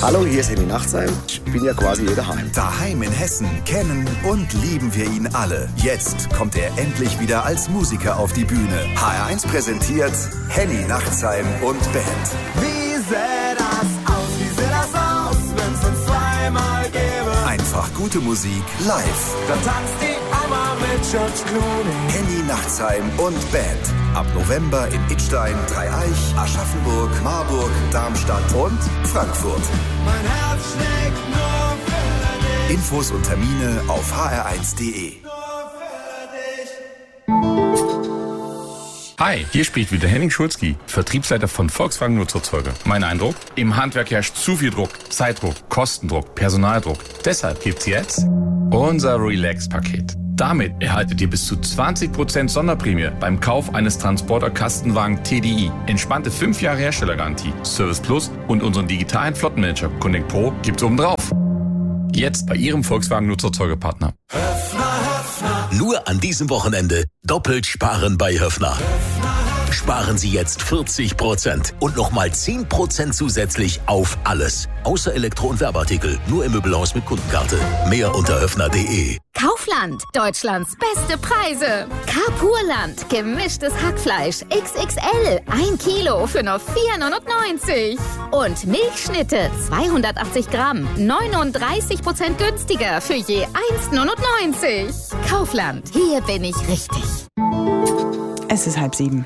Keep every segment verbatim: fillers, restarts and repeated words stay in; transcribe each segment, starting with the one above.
Hallo, hier ist Henny Nachtsheim. Ich bin ja quasi hier daheim. Daheim in Hessen kennen und lieben wir ihn alle. Jetzt kommt er endlich wieder als Musiker auf die Bühne. H R eins präsentiert Henny Nachtsheim und Band. Wie sähe das aus, wie sähe das aus, wenn's uns zweimal gäbe? Einfach gute Musik live. Da tanzt die Oma mit George Clooney. Henny Nachtsheim und Band. Ab November in Idstein, Dreieich, Aschaffenburg, Marburg, Darmstadt und Frankfurt. Mein Herz schlägt nur für dich. Infos und Termine auf h r eins punkt d e. Hi, hier spricht wieder Henning Schulzki, Vertriebsleiter von Volkswagen Nutzerzeuger. Mein Eindruck? Im Handwerk herrscht zu viel Druck, Zeitdruck, Kostendruck, Personaldruck. Deshalb gibt's jetzt unser Relax-Paket. Damit erhaltet ihr bis zu zwanzig Prozent Sonderprämie beim Kauf eines Transporter-Kastenwagen T D I. Entspannte fünf Jahre Herstellergarantie, Service Plus und unseren digitalen Flottenmanager Connect Pro gibt's obendrauf. Jetzt bei Ihrem Volkswagen Nutzerzeugerpartner. Nur an diesem Wochenende doppelt sparen bei Höffner. Sparen Sie jetzt vierzig Prozent und nochmal zehn Prozent zusätzlich auf alles. Außer Elektro- und Werbeartikel. Nur im Möbelhaus mit Kundenkarte. Mehr unter höffner punkt de. Kaufland, Deutschlands beste Preise. Carpurland, gemischtes Hackfleisch X X L, ein Kilo für nur vier neunundneunzig. Und Milchschnitte, zweihundertachtzig Gramm, neununddreißig Prozent günstiger für je eins neunundneunzig. Kaufland, hier bin ich richtig. Es ist halb sieben.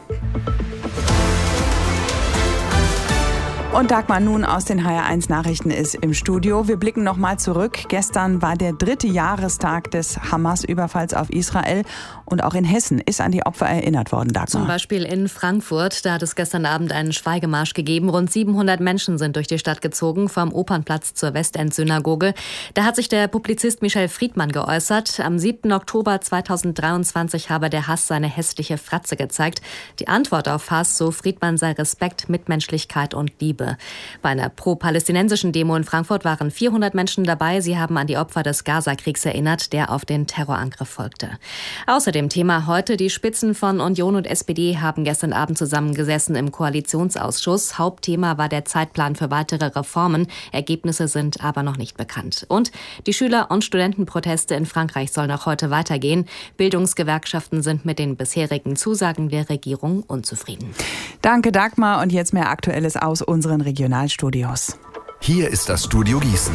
Und Dagmar nun aus den H R eins Nachrichten ist im Studio. Wir blicken nochmal zurück. Gestern war der dritte Jahrestag des Hamas-Überfalls auf Israel. Und auch in Hessen ist an die Opfer erinnert worden, Dagmar. Zum Beispiel in Frankfurt. Da hat es gestern Abend einen Schweigemarsch gegeben. Rund siebenhundert Menschen sind durch die Stadt gezogen, vom Opernplatz zur Westend-Synagoge. Da hat sich der Publizist Michel Friedmann geäußert. Am siebten Oktober zweitausenddreiundzwanzig habe der Hass seine hässliche Fratze gezeigt. Die Antwort auf Hass, so Friedmann, sei Respekt, Mitmenschlichkeit und Liebe. Bei einer pro-palästinensischen Demo in Frankfurt waren vierhundert Menschen dabei. Sie haben an die Opfer des Gaza-Kriegs erinnert, der auf den Terrorangriff folgte. Außerdem Thema heute: Die Spitzen von Union und S P D haben gestern Abend zusammengesessen im Koalitionsausschuss. Hauptthema war der Zeitplan für weitere Reformen. Ergebnisse sind aber noch nicht bekannt. Und die Schüler- und Studentenproteste in Frankreich sollen auch heute weitergehen. Bildungsgewerkschaften sind mit den bisherigen Zusagen der Regierung unzufrieden. Danke, Dagmar. Und jetzt mehr Aktuelles aus unseren Regionalstudios. Hier ist das Studio Gießen.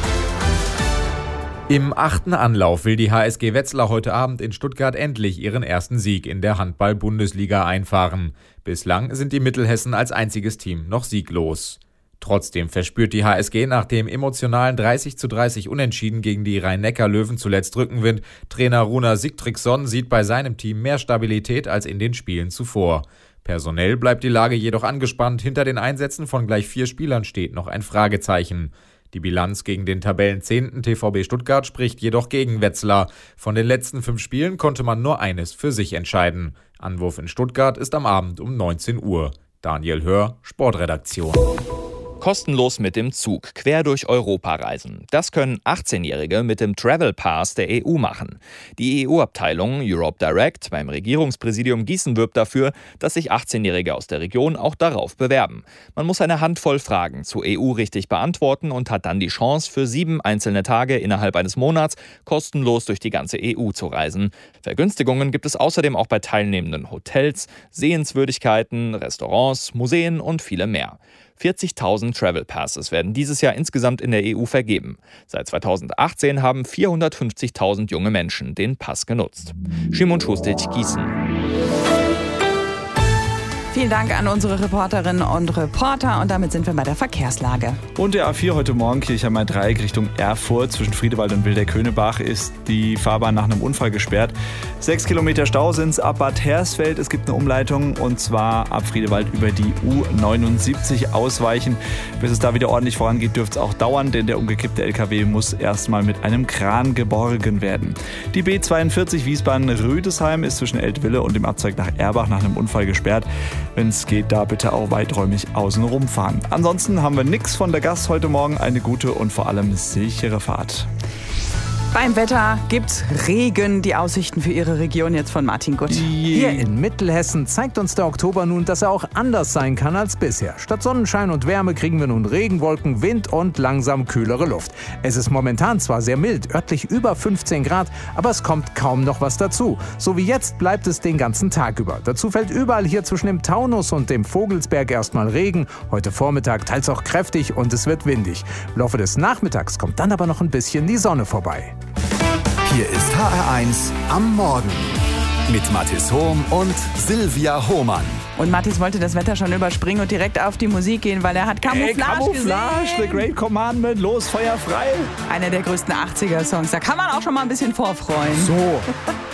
Im achten Anlauf will die H S G Wetzlar heute Abend in Stuttgart endlich ihren ersten Sieg in der Handball-Bundesliga einfahren. Bislang sind die Mittelhessen als einziges Team noch sieglos. Trotzdem verspürt die H S G nach dem emotionalen dreißig zu dreißig Unentschieden gegen die Rhein-Neckar-Löwen zuletzt Rückenwind. Trainer Runar Sigtrygson sieht bei seinem Team mehr Stabilität als in den Spielen zuvor. Personell bleibt die Lage jedoch angespannt. Hinter den Einsätzen von gleich vier Spielern steht noch ein Fragezeichen. Die Bilanz gegen den Tabellenzehnten T V B Stuttgart spricht jedoch gegen Wetzlar. Von den letzten fünf Spielen konnte man nur eines für sich entscheiden. Anwurf in Stuttgart ist am Abend um neunzehn Uhr. Daniel Hör, Sportredaktion. Kostenlos mit dem Zug quer durch Europa reisen. Das können achtzehnjährige mit dem Travel Pass der E U machen. Die E U-Abteilung Europe Direct beim Regierungspräsidium Gießen wirbt dafür, dass sich achtzehnjährige aus der Region auch darauf bewerben. Man muss eine Handvoll Fragen zur E U richtig beantworten und hat dann die Chance, für sieben einzelne Tage innerhalb eines Monats kostenlos durch die ganze E U zu reisen. Vergünstigungen gibt es außerdem auch bei teilnehmenden Hotels, Sehenswürdigkeiten, Restaurants, Museen und viele mehr. vierzigtausend Travel Passes werden dieses Jahr insgesamt in der E U vergeben. Seit zweitausendachtzehn haben vierhundertfünfzigtausend junge Menschen den Pass genutzt. Szymon Schustic, Gießen. Vielen Dank an unsere Reporterinnen und Reporter und damit sind wir bei der Verkehrslage. Und der A vier heute Morgen Kirchheim-Main-Dreieck Richtung Erfurt. Zwischen Friedewald und Wilder-Köhnebach ist die Fahrbahn nach einem Unfall gesperrt. Sechs Kilometer Stau sind es ab Bad Hersfeld. Es gibt eine Umleitung und zwar ab Friedewald über die U neunundsiebzig ausweichen. Bis es da wieder ordentlich vorangeht, dürfte es auch dauern, denn der umgekippte L K W muss erstmal mit einem Kran geborgen werden. Die B zweiundvierzig Wiesbaden-Rüdesheim ist zwischen Eltville und dem Abzweig nach Erbach nach einem Unfall gesperrt. Wenn es geht, da bitte auch weiträumig außen rumfahren. Ansonsten haben wir nichts von der Gast heute Morgen. Eine gute und vor allem sichere Fahrt. Beim Wetter gibt's Regen. Die Aussichten für Ihre Region jetzt von Martin Gutt. Hier in Mittelhessen zeigt uns der Oktober nun, dass er auch anders sein kann als bisher. Statt Sonnenschein und Wärme kriegen wir nun Regenwolken, Wind und langsam kühlere Luft. Es ist momentan zwar sehr mild, örtlich über fünfzehn Grad, aber es kommt kaum noch was dazu. So wie jetzt bleibt es den ganzen Tag über. Dazu fällt überall hier zwischen dem Taunus und dem Vogelsberg erstmal Regen. Heute Vormittag teils auch kräftig und es wird windig. Im Laufe des Nachmittags kommt dann aber noch ein bisschen die Sonne vorbei. Hier ist H R eins am Morgen mit Mathis Hohm und Silvia Hohmann. Und Mathis wollte das Wetter schon überspringen und direkt auf die Musik gehen, weil er hat Camouflage, Ey, Camouflage gesehen. The Great Commandment, los, Feuer frei. Einer der größten achtziger-Songs, da kann man auch schon mal ein bisschen vorfreuen. So.